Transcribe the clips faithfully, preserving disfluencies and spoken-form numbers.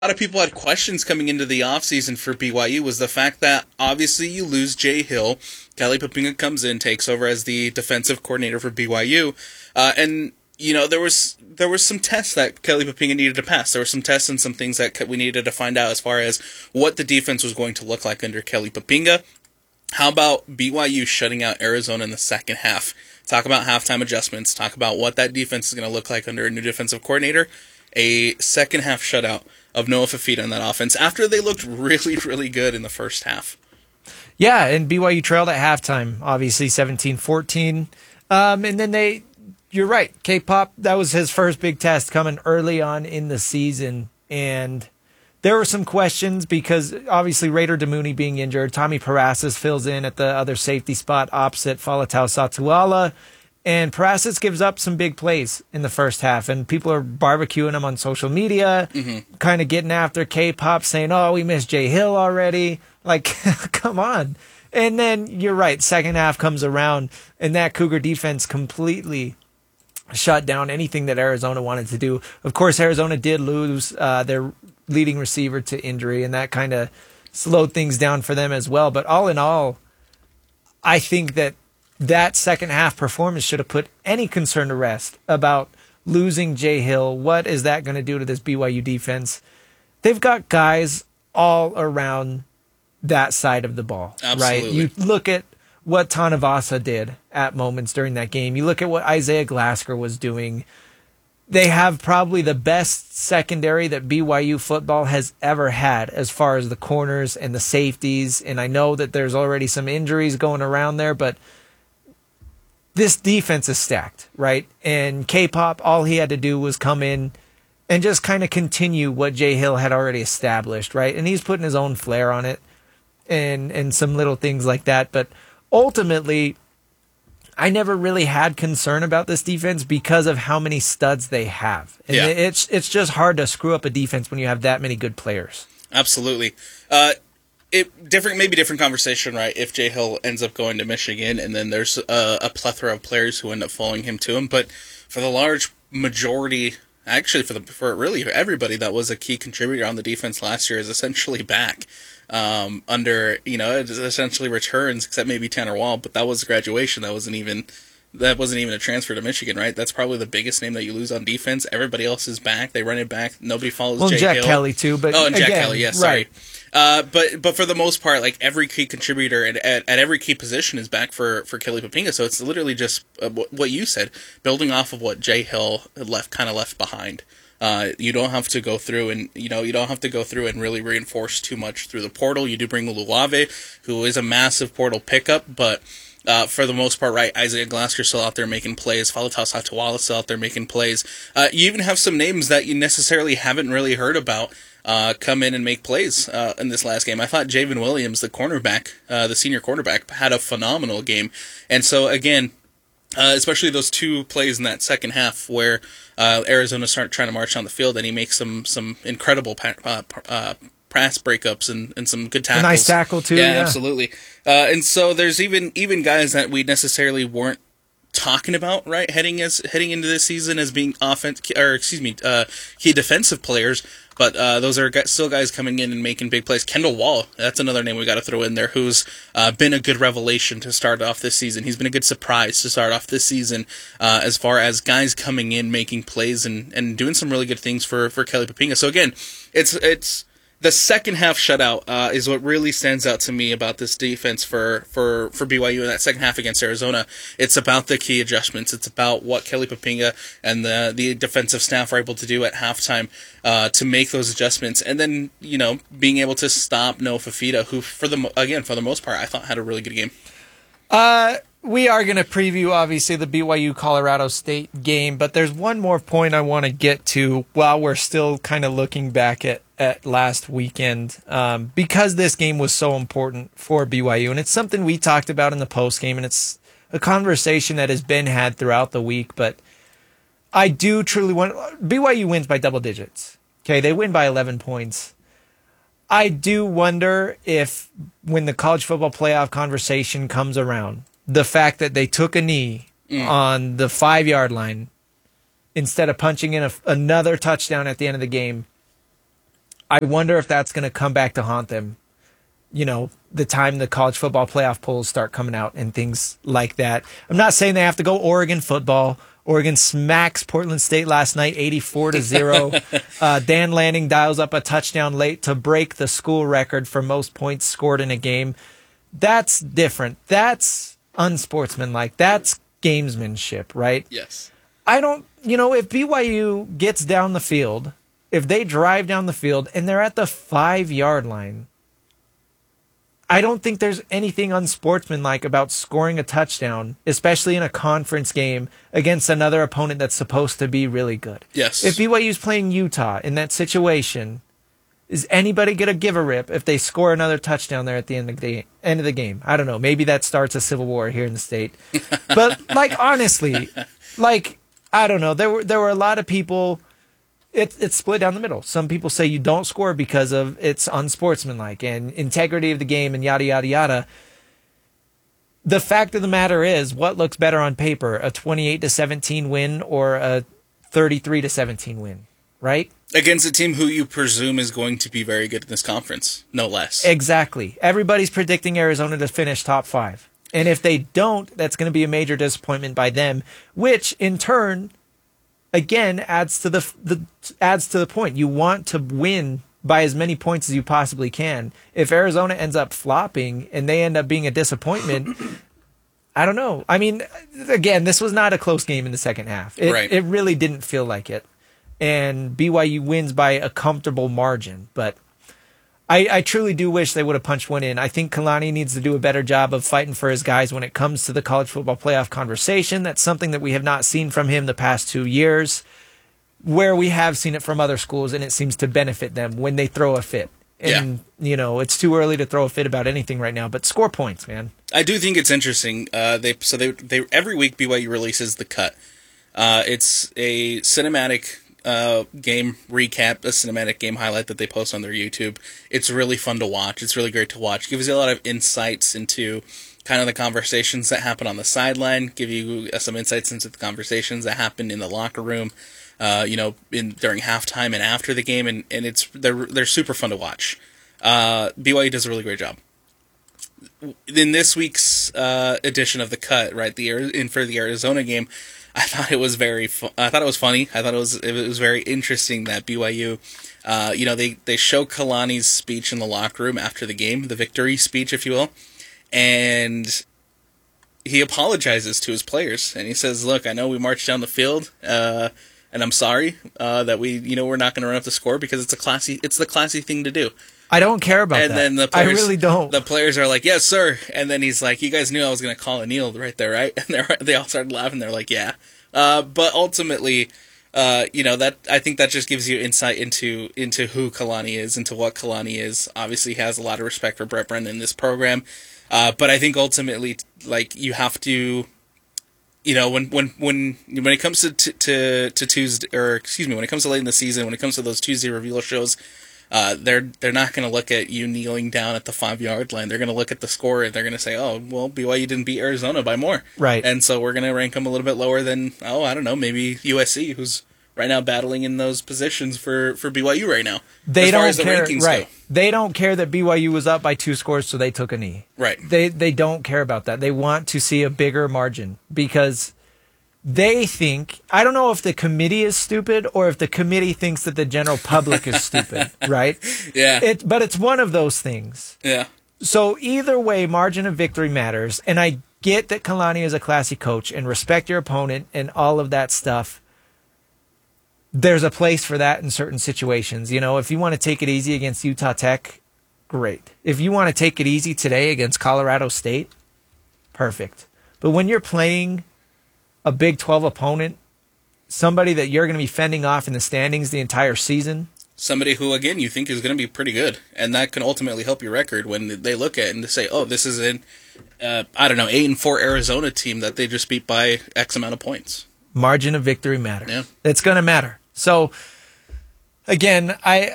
A lot of people had questions coming into the offseason for B Y U was the fact that obviously you lose Jay Hill. Kelly Poppinga comes in, takes over as the defensive coordinator for B Y U. Uh, and, you know, there was there was some tests that Kelly Poppinga needed to pass. There were some tests and some things that we needed to find out as far as what the defense was going to look like under Kelly Poppinga. How about B Y U shutting out Arizona in the second half? Talk about halftime adjustments. Talk about what that defense is going to look like under a new defensive coordinator. A second half shutout of Noah Fifita in that offense after they looked really, really good in the first half. Yeah, and B Y U trailed at halftime, obviously seventeen fourteen. Um, and then they, you're right, K-Pop, that was his first big test coming early on in the season. And there were some questions because obviously Raider Damouni being injured, Tommy Parasis fills in at the other safety spot opposite Faletau Satuala. And Parasis gives up some big plays in the first half, and people are barbecuing him on social media, mm-hmm. kind of getting after K-Pop, saying, oh, we missed Jay Hill already. Like, come on. And then you're right, second half comes around, and that Cougar defense completely shut down anything that Arizona wanted to do. Of course, Arizona did lose uh, their leading receiver to injury, and that kind of slowed things down for them as well. But all in all, I think that that second half performance should have put any concern to rest about losing Jay Hill. What is that going to do to this B Y U defense? They've got guys all around that side of the ball, Absolutely. right? You look at what Tanavasa did at moments during that game. You look at what Isaiah Glasker was doing. They have probably the best secondary that B Y U football has ever had as far as the corners and the safeties. And I know that there's already some injuries going around there, but this defense is stacked, right? And K-Pop, all he had to do was come in and just kind of continue what Jay Hill had already established, right? And he's putting his own flair on it and and some little things like that. But ultimately, I never really had concern about this defense because of how many studs they have. And yeah. it's it's just hard to screw up a defense when you have that many good players. Absolutely. Uh It different, maybe different conversation, right? If Jay Hill ends up going to Michigan, and then there's a, a plethora of players who end up following him to him. But for the large majority, actually for the for really everybody that was a key contributor on the defense last year is essentially back um, under you know it essentially returns, except maybe Tanner Wall. But that was graduation. That wasn't even that wasn't even a transfer to Michigan, right? That's probably the biggest name that you lose on defense. Everybody else is back. They run it back. Nobody follows well, Jay Jack Hill. Kelly too, but oh, and Jack again, Kelly, yes, sorry. Right. Uh, but but for the most part, like every key contributor at, at, at every key position is back for, for Kelly Poppinga. So it's literally just uh, what you said, building off of what Jay Hill left kind of left behind. Uh, you don't have to go through and you know you don't have to go through and really reinforce too much through the portal. You do bring Uluwave, who is a massive portal pickup, but uh, for the most part, right, Isaiah Glasker still out there making plays. Faletau Satuala still out there making plays. Uh, you even have some names that you necessarily haven't really heard about. Uh, come in and make plays uh, in this last game. I thought Javen Williams, the cornerback, uh, the senior cornerback, had a phenomenal game. And so, again, uh, especially those two plays in that second half where uh, Arizona started trying to march down the field and he makes some some incredible pa- uh, uh, pass breakups and, and some good tackles. A nice tackle, too. Yeah, yeah. absolutely. Uh, and so there's even even guys that we necessarily weren't talking about, right, heading as heading into this season as being offense or excuse me, uh, key defensive players, but uh, those are still guys coming in and making big plays. Kendall Wall, that's another name we got to throw in there, who's uh, been a good revelation to start off this season. He's been a good surprise to start off this season uh, as far as guys coming in, making plays, and, and doing some really good things for for Kelly Poppinga. So again, it's it's. The second half shutout uh, is what really stands out to me about this defense for, for, for B Y U in that second half against Arizona. It's about the key adjustments. It's about what Kelly Poppinga and the the defensive staff are able to do at halftime uh, to make those adjustments, and then you know being able to stop Noah Fifita, who for the again for the most part I thought had a really good game. Uh, we are going to preview, obviously, the B Y U-Colorado State game, but there's one more point I want to get to while we're still kind of looking back at, at last weekend, um, because this game was so important for B Y U, and it's something we talked about in the postgame, and it's a conversation that has been had throughout the week, but I do truly want... B Y U wins by double digits. Okay, they win by eleven points. I do wonder if, when the college football playoff conversation comes around, the fact that they took a knee mm. on the five-yard line instead of punching in a, another touchdown at the end of the game, I wonder if that's going to come back to haunt them, you know, the time the college football playoff polls start coming out and things like that. I'm not saying they have to go Oregon football. Oregon smacks Portland State last night, eighty-four to zero. uh, Dan Lanning dials up a touchdown late to break the school record for most points scored in a game. That's different. That's unsportsmanlike. That's gamesmanship, right? Yes. I don't, you know, if B Y U gets down the field, if they drive down the field and they're at the five-yard line, I don't think there's anything unsportsmanlike about scoring a touchdown, especially in a conference game against another opponent that's supposed to be really good. Yes. If B Y U's playing Utah in that situation, is anybody going to give a rip if they score another touchdown there at the end of the, end of the game? I don't know. Maybe that starts a civil war here in the state. But, like, honestly, like, I don't know. There were there were a lot of people... It, it's split down the middle. Some people say you don't score because of it's unsportsmanlike and integrity of the game and yada, yada, yada. The fact of the matter is, what looks better on paper, a twenty-eight to seventeen win or a thirty-three to seventeen win, right? Against a team who you presume is going to be very good in this conference, no less. Exactly. Everybody's predicting Arizona to finish top five. And if they don't, that's going to be a major disappointment by them, which in turn... Again, adds to the, the adds to the point. You want to win by as many points as you possibly can. If Arizona ends up flopping and they end up being a disappointment, I don't know. I mean, again, this was not a close game in the second half. It, right. it really didn't feel like it. And B Y U wins by a comfortable margin. But I, I truly do wish they would have punched one in. I think Kalani needs to do a better job of fighting for his guys when it comes to the college football playoff conversation. That's something that we have not seen from him the past two years, where we have seen it from other schools, and it seems to benefit them when they throw a fit. And, yeah. you know, it's too early to throw a fit about anything right now, but score points, man. I do think it's interesting. Uh, they So they they every week B Y U releases The Cut. Uh, it's a cinematic... Uh, game recap, a cinematic game highlight that they post on their YouTube. It's really fun to watch. It's really great to watch. It gives you a lot of insights into kind of the conversations that happen on the sideline. Give you uh, some insights into the conversations that happen in the locker room. Uh, you know, in during halftime and after the game, and, and it's they're they're super fun to watch. Uh, B Y U does a really great job. In this week's uh, edition of The Cut, right, the in for the Arizona game. I thought it was very. Fu- I thought it was funny. I thought it was. It was very interesting that B Y U, uh, you know, they they show Kalani's speech in the locker room after the game, the victory speech, if you will, and he apologizes to his players and he says, "Look, I know we marched down the field, uh, and I'm sorry uh, that we, you know, we're not going to run up the score because it's a classy. It's the classy thing to do." I don't care about and that. And then the players, I really don't. The players are like, "Yes, sir." And then he's like, "You guys knew I was going to call a kneel right there, right?" And they they all started laughing. They're like, "Yeah." Uh, but ultimately, uh, you know, that I think that just gives you insight into into who Kalani is, into what Kalani is. Obviously, he has a lot of respect for Brett Brennan in this program. Uh, but I think ultimately, like, you have to, you know, when when when when it comes to to to Tuesday, or excuse me, when it comes to late in the season, when it comes to those Tuesday reveal shows. Uh, they're they're not going to look at you kneeling down at the five-yard line. They're going to look at the score, and they're going to say, oh, well, B Y U didn't beat Arizona by more. Right. And so we're going to rank them a little bit lower than, oh, I don't know, maybe U S C, who's right now battling in those positions for, for B Y U right now. They as don't far as the care, rankings right. go. They don't care that B Y U was up by two scores, so they took a knee. Right. They, they don't care about that. They want to see a bigger margin because... They think, I don't know if the committee is stupid or if the committee thinks that the general public is stupid, right? Yeah. It, but it's one of those things. Yeah. So either way, margin of victory matters. And I get that Kalani is a classy coach and respect your opponent and all of that stuff. There's a place for that in certain situations. You know, if you want to take it easy against Utah Tech, great. If you want to take it easy today against Colorado State, perfect. But when you're playing a Big twelve opponent, somebody that you're going to be fending off in the standings the entire season. Somebody who, again, you think is going to be pretty good. And that can ultimately help your record when they look at it and they say, oh, this is an, uh, I don't know, eight and four Arizona team that they just beat by X amount of points. Margin of victory matters. Yeah. It's going to matter. So, again, I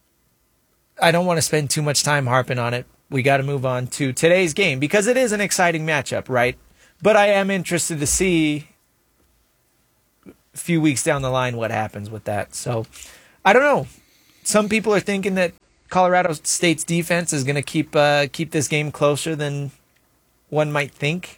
I don't want to spend too much time harping on it. We got to move on to today's game because it is an exciting matchup, right? But I am interested to see a few weeks down the line what happens with that. So, I don't know. some people are thinking that Colorado State's defense is going to keep uh, keep this game closer than one might think.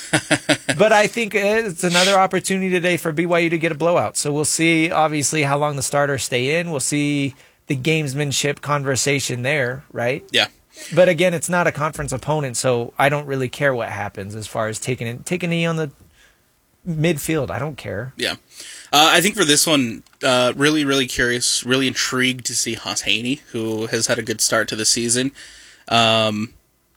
But I think it's another opportunity today for B Y U to get a blowout. So we'll see, obviously, how long the starters stay in. We'll see the gamesmanship conversation there, right? Yeah. But again, it's not a conference opponent, so I don't really care what happens as far as taking it, taking a knee on the midfield. I don't care. Yeah. Uh, I think for this one, uh, really, really curious, really intrigued to see Haas Haney, who has had a good start to the season. Um,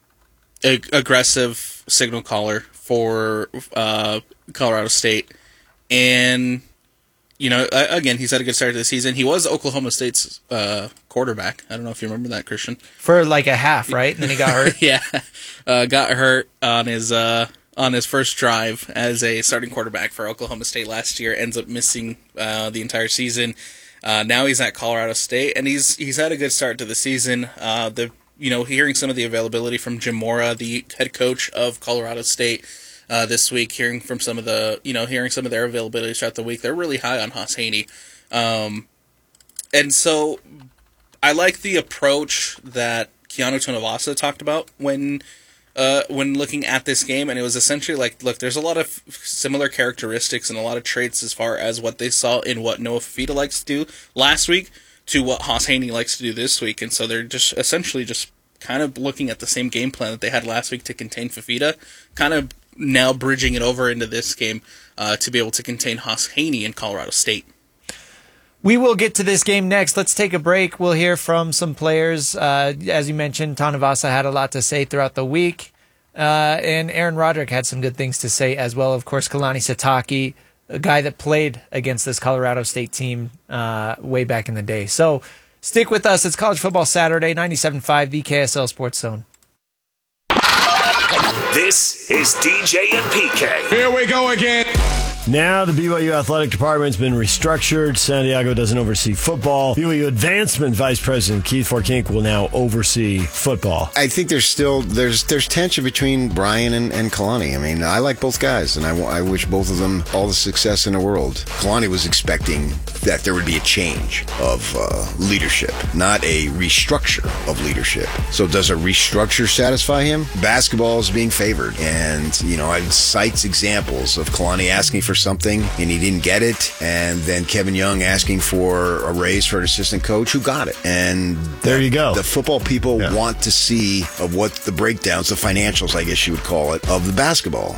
a- aggressive signal caller for uh, Colorado State. And, you know, again, he's had a good start to the season. He was Oklahoma State's uh, quarterback. I don't know if you remember that, Christian. For like a half, right? And then he got hurt. yeah. Uh, got hurt on his uh, on his first drive as a starting quarterback for Oklahoma State last year. Ends up missing uh, the entire season. Uh, now he's at Colorado State, and he's he's had a good start to the season. Uh, the you know, hearing some of the availability from Jim Mora, the head coach of Colorado State, uh, this week, hearing from some of the, you know, hearing some of their availability throughout the week, they're really high on Haas Haney. Um, and so I like the approach that Keanu Tonavasa talked about when uh, when looking at this game, and it was essentially like, look, there's a lot of similar characteristics and a lot of traits as far as what they saw in what Noah Fifita likes to do last week to what Haas Haney likes to do this week, and so they're just essentially just kind of looking at the same game plan that they had last week to contain Fifita, kind of now bridging it over into this game uh, to be able to contain Haas Haney in Colorado State. We will get to this game next. Let's take a break. We'll hear from some players. Uh, as you mentioned, Tonavasa had a lot to say throughout the week, uh, and Aaron Roderick had some good things to say as well. Of course, Kalani Sitake, a guy that played against this Colorado State team uh, way back in the day. So stick with us. It's College Football Saturday, ninety-seven point five, the K S L Sports Zone. This is D J and P K. Here we go again. Now the B Y U athletic department's been restructured. San Diego doesn't oversee football. B Y U advancement vice president Keith Forkink will now oversee football. I think there's still there's there's tension between Brian and, and Kalani. I mean, I like both guys, and I, I wish both of them all the success in the world. Kalani was expecting that there would be a change of uh, leadership, not a restructure of leadership. So does a restructure satisfy him? Basketball is being favored, and you know, I cites examples of Kalani asking for something and he didn't get it, and then Kevin Young asking for a raise for an assistant coach who got it. And there you go. The football people yeah. want to see of what the breakdowns, the financials, I guess you would call it, of the basketball.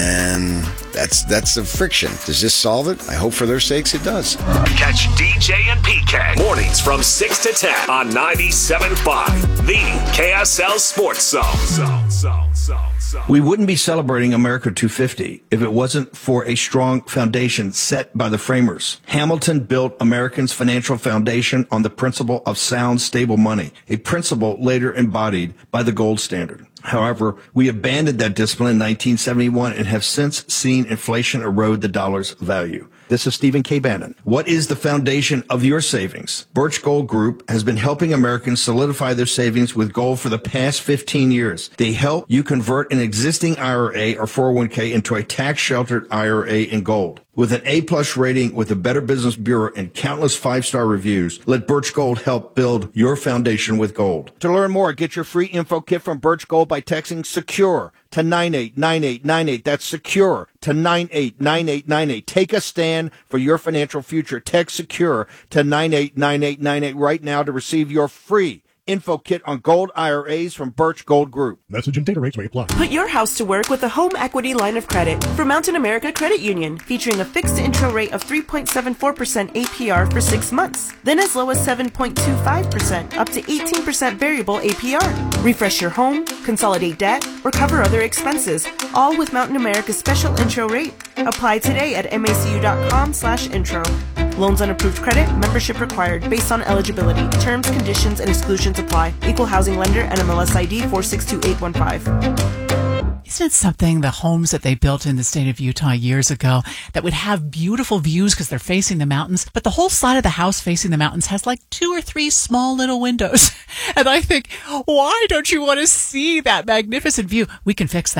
And that's that's a friction. Does this solve it? I hope for their sakes it does. Catch D J and P K mornings from six to ten on ninety-seven point five, the K S L Sports Zone. Zone, zone, zone, zone. We wouldn't be celebrating America two fifty if it wasn't for a strong foundation set by the framers. Hamilton built Americans' financial foundation on the principle of sound, stable money, a principle later embodied by the gold standard. However, we abandoned that discipline in nineteen seventy-one and have since seen inflation erode the dollar's value. This is Stephen K. Bannon. What is the foundation of your savings? Birch Gold Group has been helping Americans solidify their savings with gold for the past fifteen years. They help you convert an existing I R A or four oh one k into a tax-sheltered I R A in gold. With an A-plus rating with the Better Business Bureau and countless five-star reviews, let Birch Gold help build your foundation with gold. To learn more, get your free info kit from Birch Gold by texting SECURE to nine eight nine eight nine eight. That's SECURE to nine eight nine eight nine eight. Take a stand for your financial future. Text SECURE to nine eight nine eight nine eight right now to receive your free info kit on gold I R As from Birch Gold Group. Message and data rates may apply. Put your house to work with a home equity line of credit from Mountain America Credit Union, featuring a fixed intro rate of three point seven four percent A P R for six months, then as low as seven point two five percent, up to eighteen percent variable A P R. Refresh your home, consolidate debt, or cover other expenses, all with Mountain America's special intro rate. Apply today at macu.com slash intro. Loans on approved credit, membership required, based on eligibility. Terms, conditions, and exclusions apply. Equal housing lender, N M L S I D four six two eight one five. Isn't it something, the homes that they built in the state of Utah years ago that would have beautiful views because they're facing the mountains, but the whole side of the house facing the mountains has like two or three small little windows. And I think, why don't you want to see that magnificent view? We can fix that.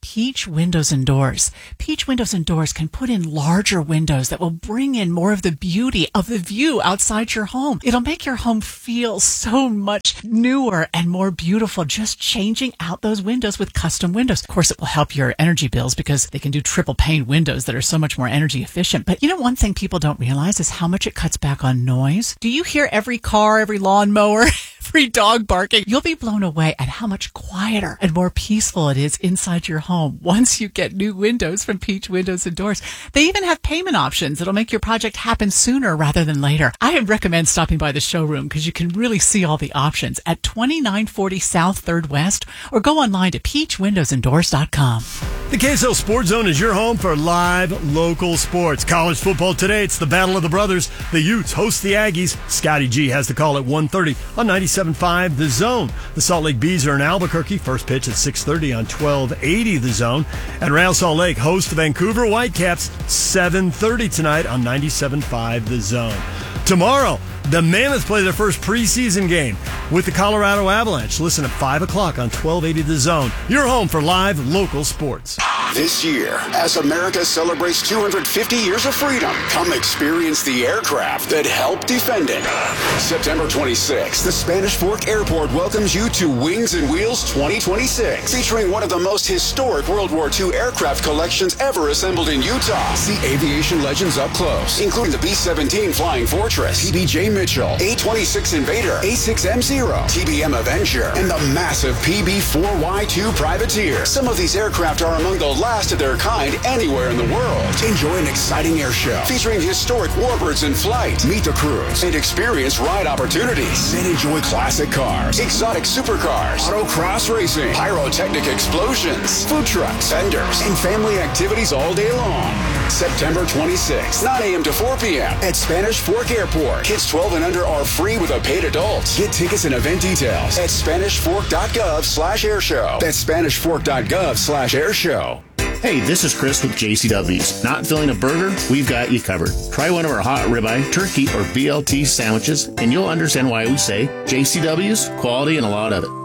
Peach Windows and Doors. Peach Windows and Doors can put in larger windows that will bring in more of the beauty of the view outside your home. It'll make your home feel so much newer and more beautiful just changing out those windows with custom windows. Of course, it will help your energy bills because they can do triple pane windows that are so much more energy efficient. But you know, one thing people don't realize is how much it cuts back on noise. Do you hear every car, every lawnmower, every dog barking? You'll be blown away at how much quieter and more peaceful it is inside your home once you get new windows from Peach Windows and Doors. They even have payment options that'll make your project happen sooner rather than later. I recommend stopping by the showroom because you can really see all the options at twenty-nine forty South third West, or go online to peach windows and doors dot com. The K S L Sports Zone is your home for live local sports. College football today, it's the Battle of the Brothers. The Utes host the Aggies. Scotty G has the call at one thirty on ninety-seven point five The Zone. The Salt Lake Bees are in Albuquerque. First pitch at six thirty on twelve eighty The Zone. And Real Salt Lake hosts the Vancouver Whitecaps seven thirty tonight on ninety-seven point five The Zone. Tomorrow, the Mammoths play their first preseason game with the Colorado Avalanche. Listen at five o'clock on twelve eighty The Zone. Your home for live local sports. This year, as America celebrates two hundred fifty years of freedom, come experience the aircraft that helped defend it. September twenty-sixth, the Spanish Fork Airport welcomes you to Wings and Wheels twenty twenty-six, featuring one of the most historic World War Two aircraft collections ever assembled in Utah. See aviation legends up close, including the B seventeen Flying Fortress, T B J Mitchell, A twenty-six Invader, A six M zero, T B M Avenger, and the massive P B four Y two Privateer. Some of these aircraft are among the last of their kind anywhere in the world. Enjoy an exciting air show featuring historic warbirds in flight. Meet the crews and experience ride opportunities. Then enjoy classic cars, exotic supercars, autocross racing, pyrotechnic explosions, food trucks, vendors, and family activities all day long. September twenty-sixth, nine a.m. to four p.m. at Spanish Fork Airport. Kids twelve and under are free with a paid adult. Get tickets and event details at spanish fork dot gov slash airshow. That's spanish fork dot gov slash airshow. Hey, this is Chris with J C W's. Not feeling a burger? We've got you covered. Try one of our hot ribeye, turkey, or B L T sandwiches, and you'll understand why we say J C W's, quality, and a lot of it.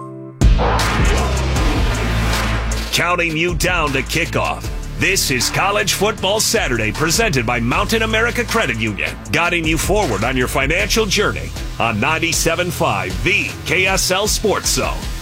Counting you down to kickoff. This is College Football Saturday, presented by Mountain America Credit Union, guiding you forward on your financial journey on ninety-seven point five The K S L Sports Zone.